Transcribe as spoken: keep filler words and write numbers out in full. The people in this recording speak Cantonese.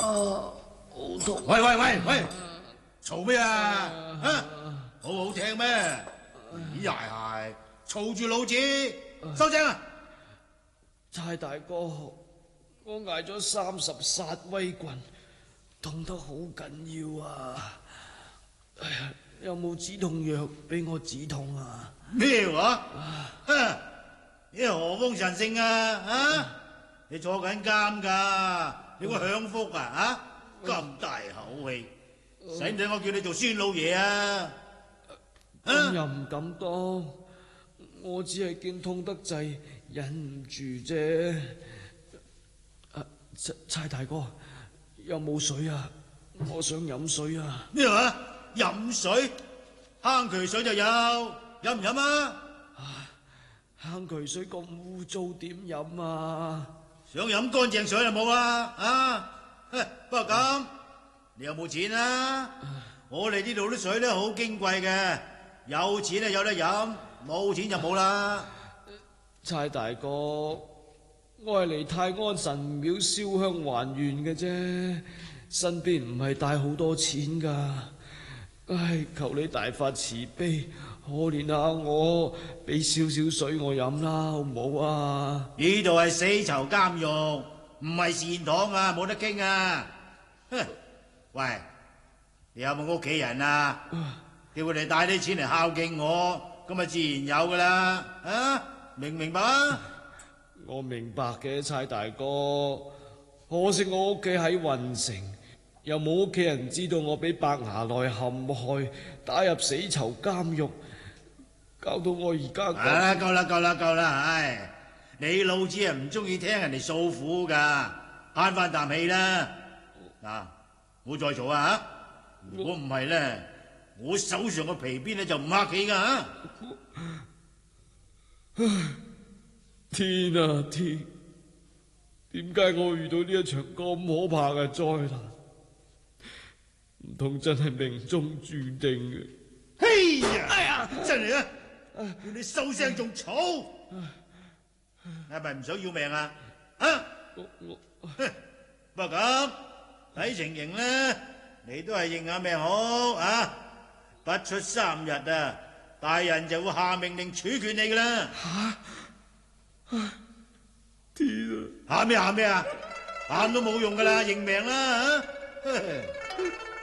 好痛！ 喂喂喂喂，嘈咩啊？啊，好好聽咩？咦，係係，嘈住老子，收聲啊！ 差大哥，我挨咗三十殺威棍，痛得好緊要啊！哎呀，有冇止痛藥俾我止痛啊？ 咩話？哼！你何方神聖啊？啊！你坐緊監噶，你個享福啊？啊！咁大口氣，使唔使我叫你做孫老爺啊？ 咁又唔敢當，我只係見痛得滯，忍唔住啫。啊，差大哥，有冇水啊？我想飲水啊！ 咩話？飲水？坑渠水就有，飲唔飲啊？ 坑渠水咁污糟，點飲啊？ 想飲乾淨水就冇啊！啊！不過咁，你有冇錢啊？我哋呢度啲水咧好矜貴嘅，有錢咧有得飲，冇錢就冇啦。 差大哥，我係嚟泰安神廟燒香還願嘅啫，身邊唔係帶好多錢噶。唉，求你大發慈悲，可憐下我，俾少少水我飲啦，好唔好啊？ 呢度係死囚監獄，唔係善堂啊，冇得傾啊！哼，喂，你有冇屋企人啊？叫佢哋帶啲錢嚟孝敬我，咁咪自然有噶啦，啊？明唔明白啊？ 我明白嘅，差大哥，可惜我屋企喺運城，又冇屋企人知道我俾白牙內陷害，打入死囚監獄，搞到我而家。 啊，夠啦夠啦夠啦，唉，你老子啊唔中意聽人哋訴苦噶，慳翻啖氣啦。嗱，唔好再嘈啊吓！如果唔係咧，我手上個皮鞭咧就唔客氣噶吓。 唉，天啊天，點解我遇到呢一場咁可怕嘅災難？唔通真係命中注定嘅？ 嘿呀！哎呀，真係啊！叫你收聲仲嘈，係咪唔想要命啊？啊！ 我我不過咁睇情形咧，你都係認下命好啊！不出三日啊，大人就會下命令處決你噶啦！ 吓！天啊！ 喊咩喊咩啊？喊都冇用噶啦，認命啦！